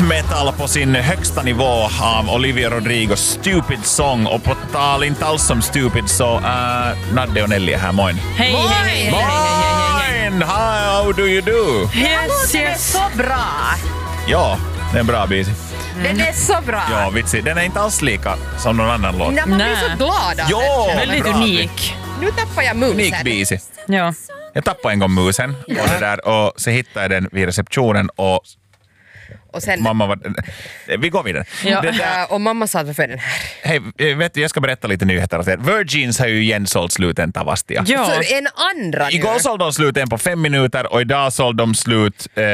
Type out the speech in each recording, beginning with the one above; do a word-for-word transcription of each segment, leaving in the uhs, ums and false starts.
metal på sin högsta nivå av Olivia Rodrigos Stupid Song. Och på tal inte alls som Stupid så uh, Nadde och Nelly här, moin. Hej, hej, hej, hej, hej, Moin! How do you do? Yes, Det är yes. så bra. Ja, det är en bra bis. Den är så bra. Ja, vitsi. Den är inte alls lika som någon annan låt. Nej, man blir Nej. så glad av Jo, den. Väldigt bra. unik. Nu tappar jag musen. Unik bisi. Ja. Jag tappade en gång musen och, det där, och så hittade jag den vid receptionen och Och sen, mamma var... Vi går vidare. Ja. Det där, äh, och mamma sa varför den här. hej, vet du, jag ska berätta lite nyheter åt er. Virgins har ju igen sålt slut en tavastia. Ja. Så en andra nu. Igår sålde de slut en på fem minuter och idag sålde de slut eh,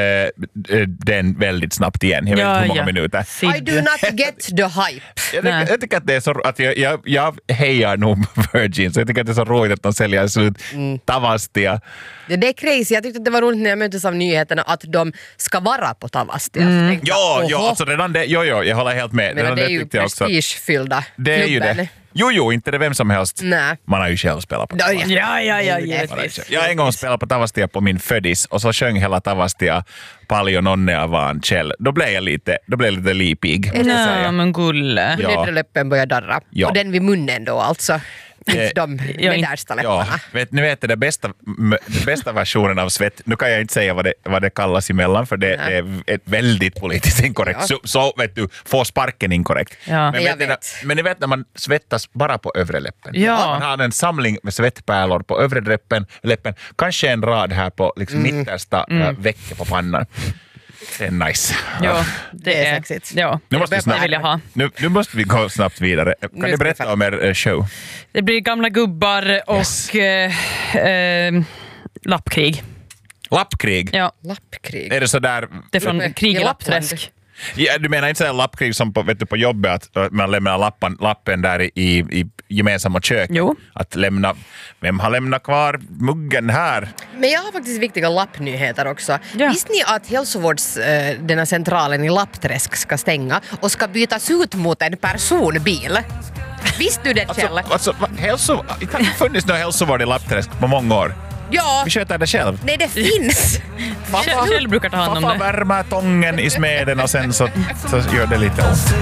den väldigt snabbt igen. Jag vet Ja, inte hur många ja. minuter. Sid. I do not get the hype. Jag Nej. tycker, jag tycker att det är så att jag, jag, jag hejar nog Virgin, så jag tycker att det är så roligt att de säljer slut tavastia. Det, det är crazy. Jag tyckte att det var roligt när jag möttes av nyheterna att de ska vara på Tavastia. Mm. Ja, ja, alltså redan det, jo, jo, jag håller helt med. Men Redan det är ju tyckte jag också. prestigefyllda Det är ju klubben. det. Jo, jo, inte det vem som helst. Nej. Man har ju själv spelat på Ja, Tavastia. Ja, ja, ja, Det är ju det. givetvis. Jag har en gång spelat på Tavastia på min födis och så sjöng hela Tavastia Paljon onnea vaan Kjell. Då blev jag lite, då blev jag lite lipig. Nej, men gulle. Ja. Nedre läppen börjar darra. Ja. Och den vid munnen då alltså. Inte Eh, de ja, in- nedersta läpparna. Ja, vet, ni vet det bästa, m- den bästa versionen av svett. Nu kan jag inte säga vad det, vad det kallas emellan för det, det är ett väldigt politiskt inkorrekt. Ja. Så, så vet du, får sparken inkorrekt. Ja. Men, Jag vet ni, vet. men ni vet när man svettas bara på övre läppen. Ja. Man har en samling med svettpärlor på övre läppen, läppen. Kanske en rad här på liksom, mittersta mm. vecket på pannan. Det är nice. Ja, det Det är är sexigt. Ja, Nu måste, vi det snabbt, vill jag ha. nu, nu måste vi gå snabbt vidare. Kan Nu ni ska berätta vi- om er eh, show? Det blir gamla gubbar och Yes. eh, eh, lappkrig. Lappkrig? Ja, Är Lappkrig. det sådär... det är från Uppe krig i i Lappträsk. Ja, du menar inte så här lappkrig som på, vet du, på jobbet att äh, man lämnar lappan, lappen där i, i gemensamma köket? Jo. Att lämna, vem har lämnat kvar muggen här? Men jag har faktiskt viktiga lappnyheter också. Ja. Visste ni att hälsovårds, äh, denna centralen i Lappträsk ska stänga och ska bytas ut mot en personbil? Visste du det, Alltså, Kjell? alltså va, hälso, det har inte funnits någon hälsovård i Lappträsk på många år. Ja, Vi sköter det själv. nej det finns. Själv brukar ta hand om Pappa det. värmer tången i smeden och sen så, så gör det lite ont.